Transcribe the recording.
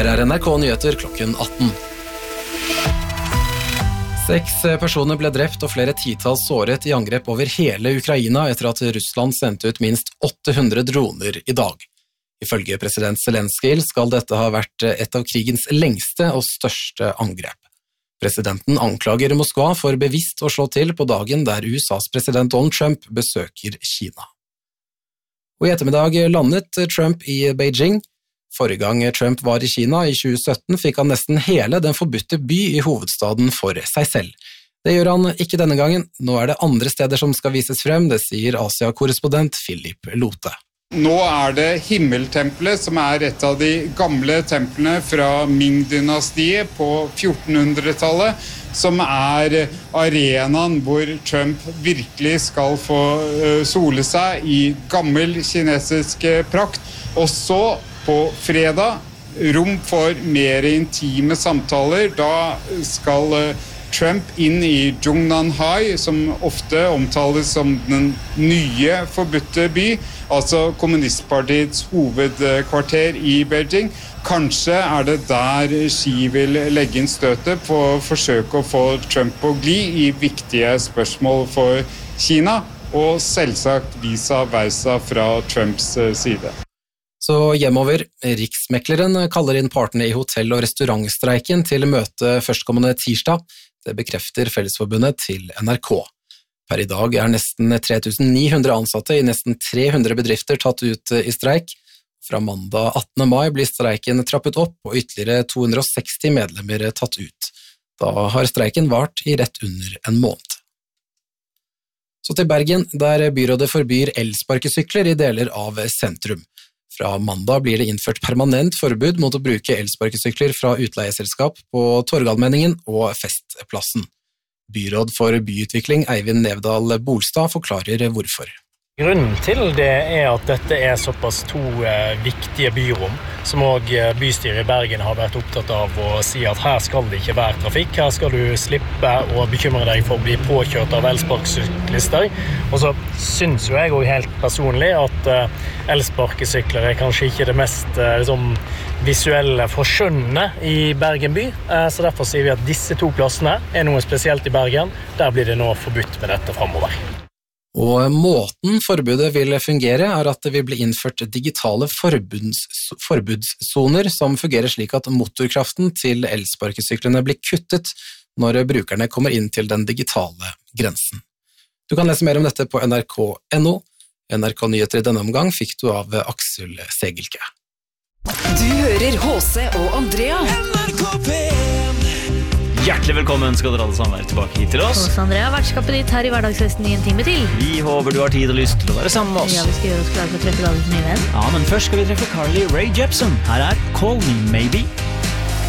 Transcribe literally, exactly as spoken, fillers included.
Her er N R K Nyheter klokken atten. Seks personer ble drept og flere titalls såret i angrep over hele Ukraina etter at Russland sendte ut minst åtte hundre droner i dag. Ifølge president Zelenskyj skal dette ha vært et av krigens lengste og største angrep. Presidenten anklager Moskva for bevisst å slå til på dagen der U S A's president Donald Trump besøker Kina. Og i ettermiddag landet Trump i Beijing. Forrige gang Trump var i Kina i tjue sytten fikk han nesten hele den forbudte by i hovedstaden for seg selv. Det gjør han ikke denne gangen. Nå er det andre steder som skal vises frem, det sier Asia-korrespondent Philip Lote. Nå er det Himmeltempelet, som er et av de gamle templene fra Ming-dynastiet på fjortenhundretallet, som er arenaen hvor Trump virkelig skal få sole seg i gammel kinesisk prakt. Og så på fredag, rom for mer intime samtaler, da skal Trump inn i Jungnanhai, som ofte omtales som den nye forbudte by, altså kommunistpartiets hovedkvarter i Beijing. Kanskje er det der Xi vil legge inn støtet på å forsøke å få Trump på gli i viktige spørsmål for Kina, og selvsagt visa versa fra Trumps side. Så hjemover, Riksmekleren kaller inn partene i hotell- og restaurantstreiken til møte førstkommende tirsdag. Det bekrefter Fellesforbundet til N R K. Per i dag er nesten tre tusen ni hundre ansatte i nesten tre hundre bedrifter tatt ut i streik. Fra mandag attende mai blir streiken trappet opp og ytterligere to hundre og seksti medlemmer tatt ut. Da har streiken vart i rett under en måned. Så til Bergen, der byrådet forbyr elsparkesykler i deler av sentrum. Fra mandag blir det innført permanent forbud mot å bruke elsparkesykler fra utleieselskap på Torgallmenningen og Festplassen. Byråd for byutvikling Eivind Nevdal Bolstad forklarer hvorfor. Grunnen til det er at dette er såpass to eh, viktige byrom, som også bystyret i Bergen har vært opptatt av å si at her skal det ikke være trafikk, her skal du slippe å bekymre deg for å bli påkjørt av elsparkesyklister. Og så synes jo jeg også helt personlig at eh, elsparkesykler er kanskje ikke det mest eh, liksom, visuelle forskjønnende i Bergen by, eh, så derfor sier vi at disse to plassene er noe spesielt i Bergen, der blir det nå forbudt med dette fremover. Og måten forbudet vil fungere er at det vil bli innført digitale forbuds, forbudssoner som fungerer slik at motorkraften til elsparkesyklene blir kuttet når brukerne kommer inn til den digitale grensen. Du kan lese mer om dette på N R K punktum N O. N R K Nyheter i denne omgang fikk du av Aksel Segelke. Du hører H C og Andrea. N R K P en. Hjertelig velkommen skal dere alle sammen være tilbake hit til oss. Hos Andrea, vertskapet ditt her i hverdagsfesten i en time til. Vi håper du har tid og lyst til å være sammen med oss. Ja, vi skal gjøre oss klare for å treffe dagens nye venn. Ja, men først skal vi treffe Carly Rae Jepsen. Her er Call Me Maybe.